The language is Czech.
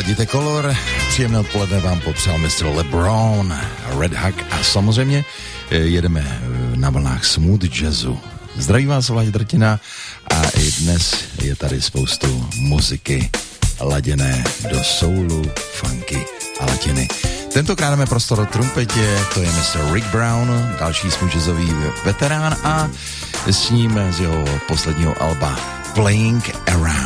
ladíte Color. Příjemné odpoledne vám popřál Mr. LeBron, Red Hug a samozřejmě jedeme na vlnách smooth jazzu. Zdraví vás Vlaď Drtina a i dnes je tady spoustu muziky laděné do soulu, funky a latiny. Tentokrát máme prostor o trumpetě, to je Mr. Rick Brown, další smooth jazzový veterán a s ním z jeho posledního alba Playing Around.